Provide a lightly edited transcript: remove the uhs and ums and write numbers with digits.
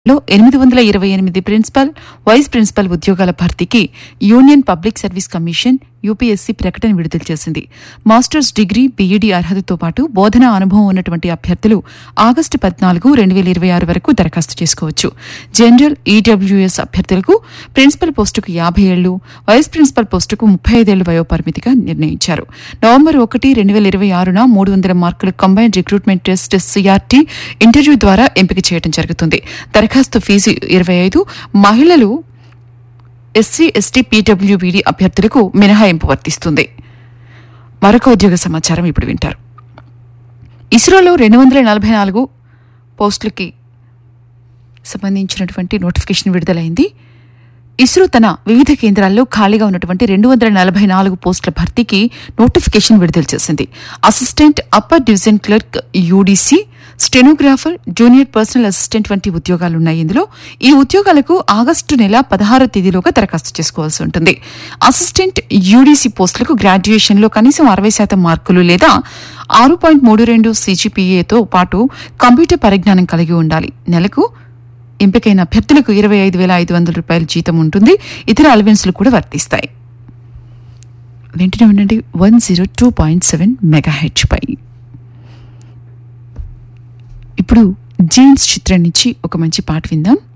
లో 828 principal, vice principal ఉద్యోగాల భర్తీకి union public service commission UPSC ప్రకటన విడుదల చేసింది. మాస్టర్స్ డిగ్రీ, బీఈడీ అర్హతతో పాటు బోధనా అనుభవం ఉన్నటువంటి అభ్యర్థులు ఆగస్టు 14, 2026 వరకు దరఖాస్తు చేసుకోవచ్చు. జనరల్, ఈడబ్ల్యూఎస్ అభ్యర్థులకు ప్రిన్సిపల్ పోస్టుకు 50 ఏళ్లు, వైస్ ప్రిన్సిపల్ పోస్టుకు 35 ఏళ్లు వయోపరిమితిగా నిర్ణయించారు. నవంబర్ 1, 2026న 300 మార్కుల combined recruitment test CRT interview ద్వారా ఎంపిక చేయడం జరుగుతుంది. దరఖాస్తు ఫీజు 25. మహిళలు, ఎస్సీ, ఎస్టీ, పీడబ్ల్యూబీడీ అభ్యర్థులకు మినహాయింపు వర్తిస్తుంది. మరొక ఉద్యోగ సమాచారం ఇప్పుడు వింటారు. ఇస్రోలో 244 పోస్టులకి సంబంధించినటువంటి నోటిఫికేషన్ విడుదలైంది. ఇస్రో తన వివిధ కేంద్రాల్లో ఖాళీగా ఉన్నటువంటి 244 పోస్టుల భర్తీకి నోటిఫికేషన్ విడుదల చేసింది. Assistant, upper division clerk, UDC, stenographer, junior personal assistant వంటి ఉద్యోగాలున్నాయి. ఇందులో ఈ ఉద్యోగాలకు ఆగస్టు నెల 16వ తేదీలోగా దరఖాస్తు చేసుకోవాల్సి ఉంటుంది. అసిస్టెంట్, యూడీసీ పోస్టులకు గ్రాడ్యుయేషన్లో కనీసం 60% మార్కులు లేదా 6.32 సీజీపీఏతో పాటు కంప్యూటర్ పరిజ్ఞానం కలిగి ఉండాలి. నెలకు ఎంపికైన అభ్యర్థులకు 25,500 రూపాయల జీతం ఉంటుంది. ఇతర అలవెన్స్లు కూడా వర్తిస్తాయి. వెంటనే ఉండండి 102.7 మెగాహెర్ట్జ్ పై. ఇప్పుడు జీన్స్ చిత్రం నుంచి ఒక మంచి పాట విందాం.